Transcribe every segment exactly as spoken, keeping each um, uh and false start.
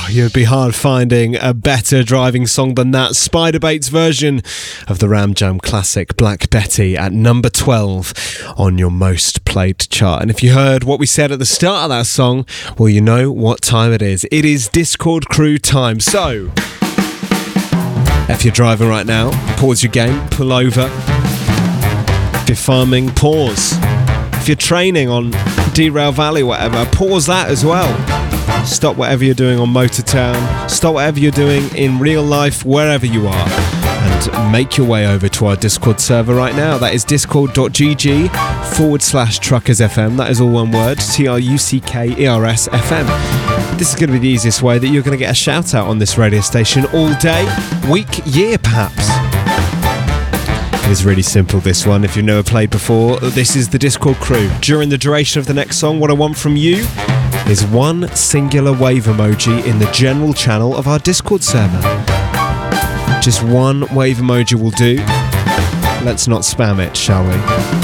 you'd be hard finding a better driving song than that. Spiderbait's version of the Ram Jam classic Black Betty at number twelve on your most played chart. And if you heard what we said at the start of that song, well, you know what time it is. It is Discord crew time. So, if you're driving right now, pause your game, pull over. If you're farming, pause. If you're training on Derail Valley, whatever, pause that as well. Stop whatever you're doing on Motortown. Stop whatever you're doing in real life, wherever you are. And make your way over to our Discord server right now. That is discord.gg forward slash truckers FM. That is all one word. T R U C K E R S F M. This is going to be the easiest way that you're going to get a shout out on this radio station all day, week, year perhaps. It is really simple, this one. If you've never played before, this is the Discord crew. During the duration of the next song, what I want from you is one singular wave emoji in the general channel of our Discord server. Just one wave emoji will do. Let's not spam it, shall we?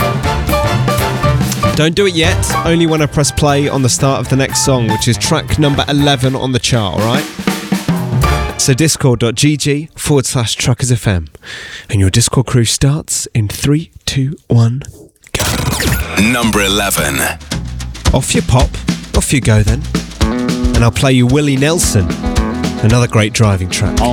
Don't do it yet, only when I press play on the start of the next song, which is track number eleven on the chart, alright? So discord.gg forward slash truckers FM. And your Discord crew starts in three, two, one, go. Number eleven. Off you pop, off you go then. And I'll play you Willie Nelson, another great driving track. On